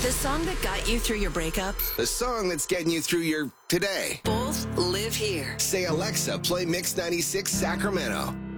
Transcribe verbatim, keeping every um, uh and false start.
The song that got you through your breakup, The song that's getting you through your today. both live here. Say, Alexa, play Mix ninety-six Sacramento.